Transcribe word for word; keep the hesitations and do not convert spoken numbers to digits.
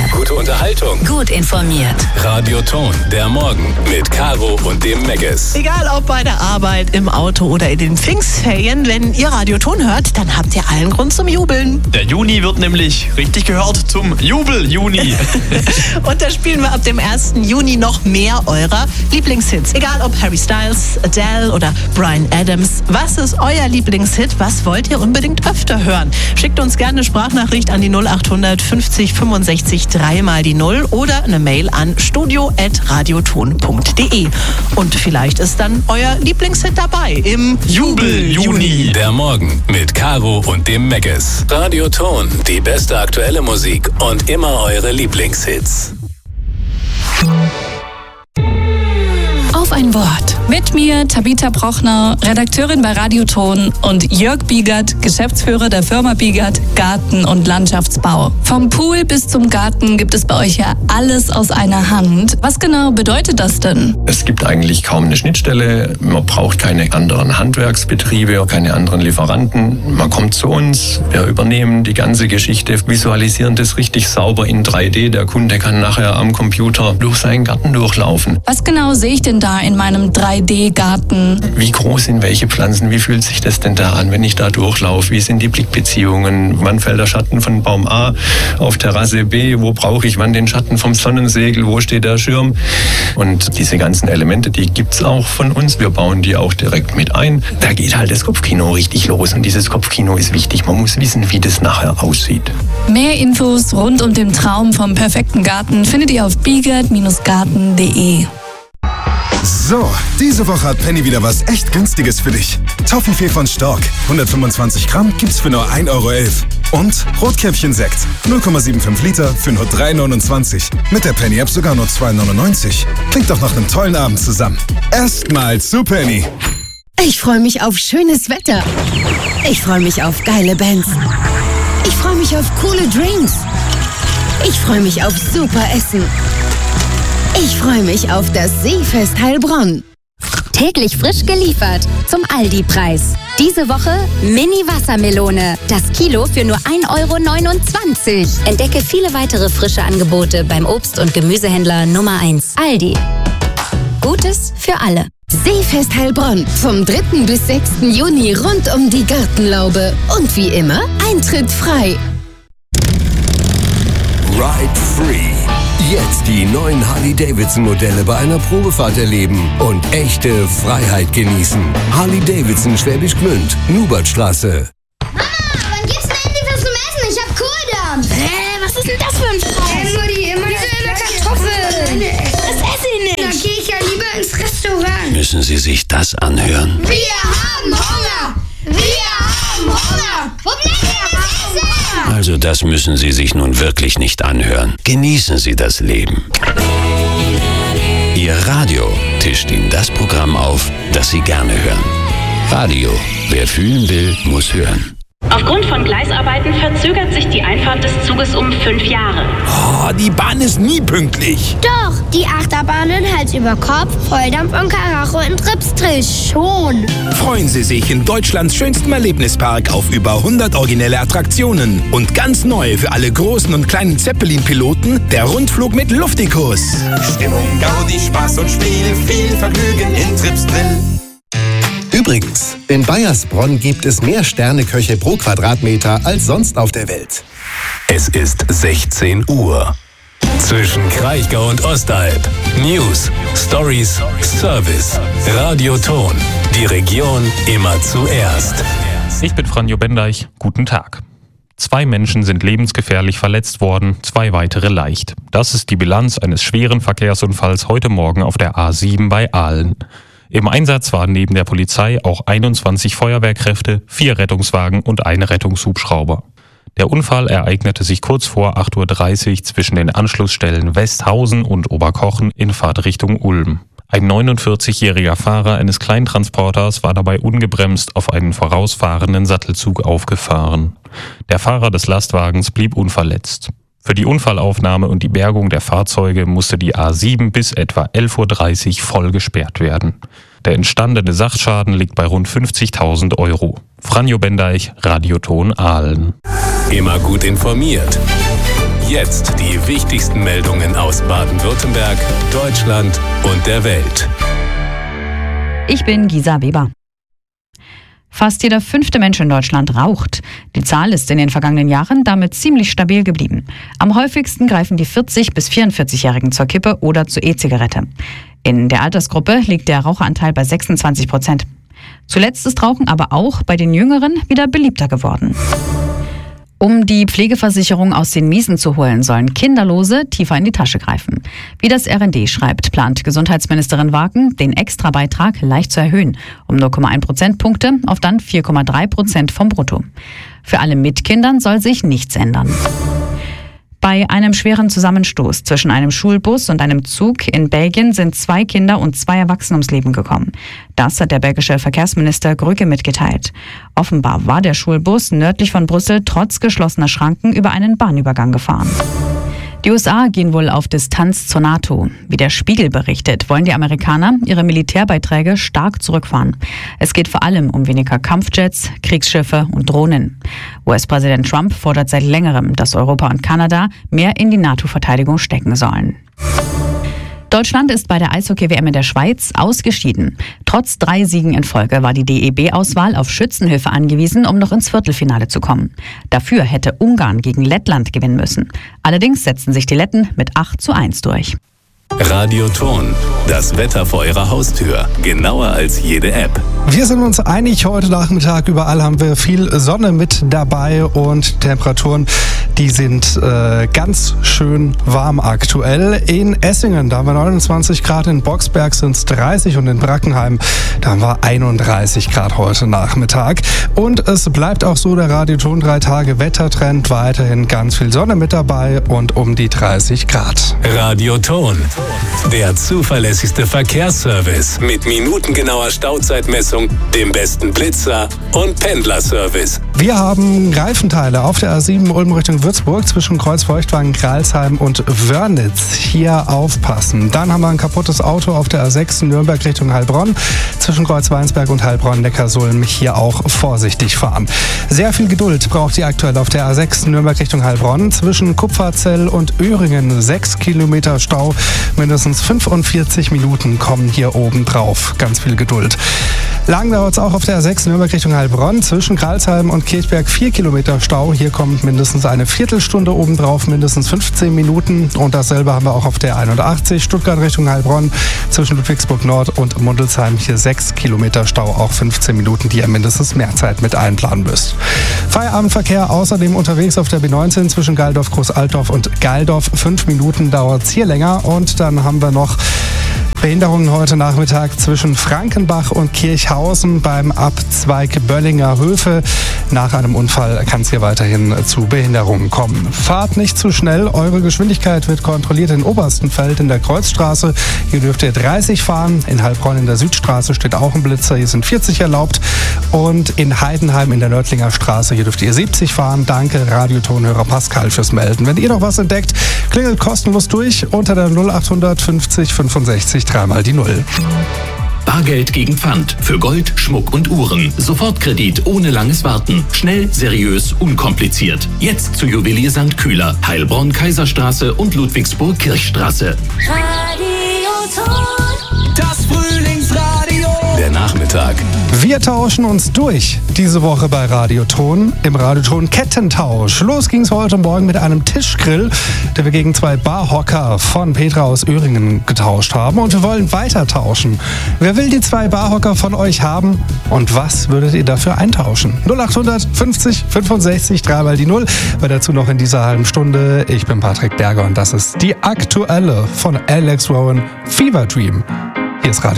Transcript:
Gute Unterhaltung. Gut informiert. Radio Ton, der Morgen mit Caro und dem Megges. Egal ob bei der Arbeit, im Auto oder in den Pfingstferien, wenn ihr Radio Ton hört, dann habt ihr allen Grund zum Jubeln. Der Juni wird nämlich, richtig gehört, zum Jubel-Juni. Und da spielen wir ab dem ersten Juni noch mehr eurer Lieblingshits. Egal ob Harry Styles, Adele oder Bryan Adams. Was ist euer Lieblingshit? Was wollt ihr unbedingt öfter hören? Schickt uns gerne eine Sprachnachricht an die null acht fünfzig fünfundsechzig drei mal die null oder eine Mail an studio at radioton punkt de. Und vielleicht ist dann euer Lieblingshit dabei im Jubel-Juni. Der Morgen mit Caro und dem Megges. Radio Ton, die beste aktuelle Musik und immer eure Lieblingshits. Auf ein Wort. Mit mir Tabitha Brochner, Redakteurin bei Radio Ton, und Jörg Biegert, Geschäftsführer der Firma Biegert Garten- und Landschaftsbau. Vom Pool bis zum Garten gibt es bei euch ja alles aus einer Hand. Was genau bedeutet das denn? Es gibt eigentlich kaum eine Schnittstelle. Man braucht keine anderen Handwerksbetriebe, keine anderen Lieferanten. Man kommt zu uns, wir übernehmen die ganze Geschichte, visualisieren das richtig sauber in drei D. Der Kunde kann nachher am Computer durch seinen Garten durchlaufen. Was genau sehe ich denn da in meinem drei D Garten? Wie groß sind welche Pflanzen? Wie fühlt sich das denn da an, wenn ich da durchlaufe? Wie sind die Blickbeziehungen? Wann fällt der Schatten von Baum A auf Terrasse B? Wo brauche ich wann den Schatten vom Sonnensegel? Wo steht der Schirm? Und diese ganzen Elemente, die gibt's auch von uns. Wir bauen die auch direkt mit ein. Da geht halt das Kopfkino richtig los. Und dieses Kopfkino ist wichtig. Man muss wissen, wie das nachher aussieht. Mehr Infos rund um den Traum vom perfekten Garten findet ihr auf biegert garten punkt de. So, diese Woche hat Penny wieder was echt Günstiges für dich. Toffifee von Stork, hundertfünfundzwanzig Gramm, gibt's für nur ein Euro elf. Und Rotkäppchen-Sekt, null Komma fünfundsiebzig Liter für nur drei neunundzwanzig. Mit der Penny-App sogar nur zwei neunundneunzig. Klingt doch nach einem tollen Abend zusammen. Erstmal zu Penny. Ich freue mich auf schönes Wetter. Ich freue mich auf geile Bands. Ich freue mich auf coole Drinks. Ich freue mich auf super Essen. Ich freue mich auf das Seefest Heilbronn. Täglich frisch geliefert zum Aldi-Preis. Diese Woche Mini-Wassermelone. Das Kilo für nur ein Euro neunundzwanzig. Entdecke viele weitere frische Angebote beim Obst- und Gemüsehändler Nummer eins. Aldi. Gutes für alle. Seefest Heilbronn. Vom dritten bis sechsten Juni rund um die Gartenlaube. Und wie immer, Eintritt frei. Ride Free. Jetzt die neuen Harley-Davidson-Modelle bei einer Probefahrt erleben und echte Freiheit genießen. Harley-Davidson Schwäbisch Gmünd, Nubertstraße. Mama, wann gibt's denn endlich was zum Essen? Ich hab Kohldampf. Hä, was ist denn das für ein Scheiß? Hey, Mutti, immer diese Kartoffeln. Das esse ich nicht. Dann geh ich ja lieber ins Restaurant. Müssen Sie sich das anhören? Wir haben Hunger. Wir haben Hunger. Wo bleibt denn das Essen? Also das müssen Sie sich nun wirklich nicht anhören. Genießen Sie das Leben. Ihr Radio tischt Ihnen das Programm auf, das Sie gerne hören. Radio. Wer fühlen will, muss hören. Aufgrund von Gleisarbeiten verzögert sich die Einfahrt des Zuges um fünf Jahre. Oh, die Bahn ist nie pünktlich. Doch, die Achterbahnen Hals über Kopf, Volldampf und Karacho in Tripsdrill schon. Freuen Sie sich in Deutschlands schönstem Erlebnispark auf über hundert originelle Attraktionen. Und ganz neu für alle großen und kleinen Zeppelin-Piloten der Rundflug mit Luftikus. Stimmung, Gaudi, Spaß und Spiel, viel Vergnügen in Tripsdrill. Übrigens, in Bayersbronn gibt es mehr Sterneköche pro Quadratmeter als sonst auf der Welt. Es ist sechzehn Uhr. Zwischen Kraichgau und Ostalb. News, Stories, Service. Radio Ton. Die Region immer zuerst. Ich bin Franjo Bendeich. Guten Tag. Zwei Menschen sind lebensgefährlich verletzt worden, zwei weitere leicht. Das ist die Bilanz eines schweren Verkehrsunfalls heute Morgen auf der A sieben bei Aalen. Im Einsatz waren neben der Polizei auch einundzwanzig Feuerwehrkräfte, vier Rettungswagen und ein Rettungshubschrauber. Der Unfall ereignete sich kurz vor acht Uhr dreißig zwischen den Anschlussstellen Westhausen und Oberkochen in Fahrtrichtung Ulm. Ein neunundvierzigjähriger Fahrer eines Kleintransporters war dabei ungebremst auf einen vorausfahrenden Sattelzug aufgefahren. Der Fahrer des Lastwagens blieb unverletzt. Für die Unfallaufnahme und die Bergung der Fahrzeuge musste die A sieben bis etwa elf Uhr dreißig voll gesperrt werden. Der entstandene Sachschaden liegt bei rund fünfzigtausend Euro. Franjo Bendeich, Radio Ton Aalen. Immer gut informiert. jetzt die wichtigsten Meldungen aus Baden-Württemberg, Deutschland und der Welt. Ich bin Gisa Weber. Fast jeder fünfte Mensch in Deutschland raucht. Die Zahl ist in den vergangenen Jahren damit ziemlich stabil geblieben. Am häufigsten greifen die vierzig- bis vierundvierzig-Jährigen zur Kippe oder zur E-Zigarette. In der Altersgruppe liegt der Raucheranteil bei sechsundzwanzig Prozent. Zuletzt ist Rauchen aber auch bei den Jüngeren wieder beliebter geworden. Um die Pflegeversicherung aus den Miesen zu holen, sollen Kinderlose tiefer in die Tasche greifen. Wie das R N D schreibt, plant Gesundheitsministerin Wagen, den Extrabeitrag leicht zu erhöhen, um null Komma eins Prozentpunkte auf dann vier Komma drei Prozent vom Brutto. Für alle mit Kindern soll sich nichts ändern. Bei einem schweren Zusammenstoß zwischen einem Schulbus und einem Zug in Belgien sind zwei Kinder und zwei Erwachsene ums Leben gekommen. Das hat der belgische Verkehrsminister Grügge mitgeteilt. Offenbar war der Schulbus nördlich von Brüssel trotz geschlossener Schranken über einen Bahnübergang gefahren. Die U S A gehen wohl auf Distanz zur NATO. Wie der Spiegel berichtet, wollen die Amerikaner ihre Militärbeiträge stark zurückfahren. Es geht vor allem um weniger Kampfjets, Kriegsschiffe und Drohnen. U S-Präsident Trump fordert seit längerem, dass Europa und Kanada mehr in die NATO-Verteidigung stecken sollen. Deutschland ist bei der Eishockey-W M in der Schweiz ausgeschieden. Trotz drei Siegen in Folge war die D E B-Auswahl auf Schützenhilfe angewiesen, um noch ins Viertelfinale zu kommen. Dafür hätte Ungarn gegen Lettland gewinnen müssen. Allerdings setzten sich die Letten mit acht zu eins durch. Radioton, das Wetter vor Ihrer Haustür, genauer als jede App. Wir sind uns einig, heute Nachmittag überall haben wir viel Sonne mit dabei und Temperaturen, die sind äh, ganz schön warm aktuell. In Essingen, da haben wir neunundzwanzig Grad, in Boxberg sind es dreißig und in Brackenheim, da haben wir einunddreißig Grad heute Nachmittag. Und es bleibt auch so, der Radioton drei Tage Wettertrend, weiterhin ganz viel Sonne mit dabei und um die dreißig Grad. Radioton, der zuverlässigste Verkehrsservice mit minutengenauer Stauzeitmessung, dem besten Blitzer und Pendlerservice. Wir haben Reifenteile auf der A sieben Ulm Richtung Würzburg zwischen Kreuzfeuchtwagen, Gralsheim und Wörnitz. Hier aufpassen. Dann haben wir ein kaputtes Auto auf der A sechs Nürnberg Richtung Heilbronn zwischen Kreuzweinsberg und Heilbronn-Neckarsulm. Hier auch vorsichtig fahren. Sehr viel Geduld braucht ihr aktuell auf der A sechs Nürnberg Richtung Heilbronn zwischen Kupferzell und Öhringen. Sechs Kilometer Stau, mindestens fünfundvierzig Minuten kommen hier oben drauf. Ganz viel Geduld. Lang dauert es auch auf der A sechs Nürnberg Richtung Heilbronn zwischen Kralsheim und Kirchberg. Vier Kilometer Stau. Hier kommt mindestens eine Viertelstunde obendrauf, mindestens fünfzehn Minuten. Und dasselbe haben wir auch auf der einundachtzig Stuttgart Richtung Heilbronn zwischen Ludwigsburg Nord und Mundelsheim. Hier sechs Kilometer Stau, auch fünfzehn Minuten, die ihr mindestens mehr Zeit mit einplanen müsst. Feierabendverkehr außerdem unterwegs auf der B neunzehn zwischen Galdorf, Großaltdorf und Galdorf. Fünf Minuten dauert es hier länger. Und dann haben wir noch Behinderungen heute Nachmittag zwischen Frankenbach und Kirchhausen beim Abzweig Böllinger Höfe. Nach einem Unfall kann es hier weiterhin zu Behinderungen kommen. Fahrt nicht zu schnell, eure Geschwindigkeit wird kontrolliert in Oberstenfeld in der Kreuzstraße. Hier dürft ihr dreißig fahren. In Heilbronn in der Südstraße steht auch ein Blitzer, hier sind vierzig erlaubt. Und in Heidenheim in der Nördlinger Straße, hier dürft ihr siebzig fahren. Danke, Radiotonhörer Pascal, fürs Melden. Wenn ihr noch was entdeckt, klingelt kostenlos durch unter der null acht fünfzig fünfundsechzig dreimal die Null. Bargeld gegen Pfand für Gold, Schmuck und Uhren. Sofortkredit ohne langes Warten. Schnell, seriös, unkompliziert. Jetzt zu Juwelier Sankt Kühler, Heilbronn, Kaiserstraße und Ludwigsburg Kirchstraße. Das Frühlingsradio. Der Nachmittag. Wir tauschen uns durch diese Woche bei Radioton im Radioton Kettentausch. Los ging's heute Morgen mit einem Tischgrill, den wir gegen zwei Barhocker von Petra aus Öhringen getauscht haben. Und wir wollen weiter tauschen. Wer will die zwei Barhocker von euch haben und was würdet ihr dafür eintauschen? null acht fünfzig fünfundsechzig dreimal die Null. Weil dazu noch in dieser halben Stunde. Ich bin Patrick Berger und das ist die aktuelle von Alex Rowan, Fever Dream. Hier ist Radio